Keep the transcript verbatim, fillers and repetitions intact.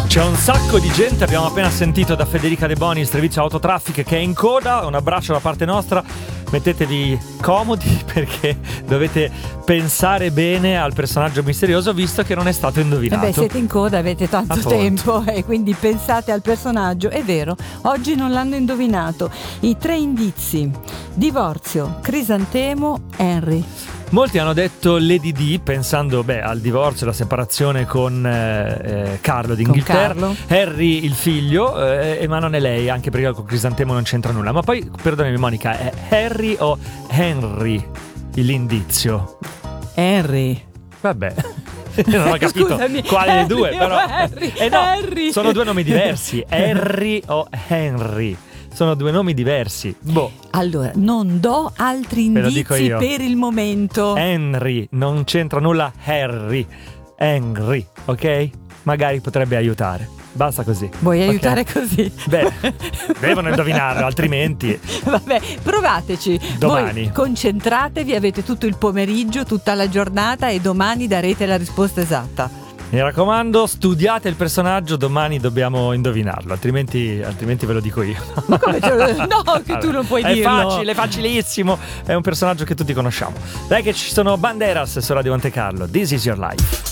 C'è un sacco di gente, abbiamo appena sentito da Federica De Boni, il servizio autotraffic che è in coda. Un abbraccio da parte nostra, mettetevi comodi perché dovete pensare bene al personaggio misterioso visto che non è stato indovinato. Eh beh, siete in coda, avete tanto Appunto. tempo e quindi pensate al personaggio. È vero, oggi non l'hanno indovinato. I tre indizi: divorzio, crisantemo, Henry. Molti hanno detto Lady Di pensando beh al divorzio, alla separazione con eh, eh, Carlo d'Inghilterra, Carlo. Harry il figlio, eh, ma non è lei, anche perché col crisantemo non c'entra nulla. Ma poi, perdonami Monica, è Harry o Henry l'indizio? Henry. Vabbè, non ho capito Scusami, quale dei due, Harry o però Harry? eh no, Harry. sono due nomi diversi, Harry o Henry. Sono due nomi diversi. Boh. Allora, non do altri Ve lo dico indizi io. per il momento. Henry, non c'entra nulla Harry. Henry, ok? Magari potrebbe aiutare. Basta così. Vuoi ok? aiutare così? Beh, devono indovinarlo, altrimenti. Vabbè, provateci. Domani. Voi concentratevi, avete tutto il pomeriggio, tutta la giornata e domani darete la risposta esatta. Mi raccomando, studiate il personaggio, domani dobbiamo indovinarlo, altrimenti, altrimenti ve lo dico io. Ma come ce lo... No, che tu non puoi è dirlo. È facile, è facilissimo. È un personaggio che tutti conosciamo. Dai che ci sono Banderas su Radio Monte Carlo. This is your life.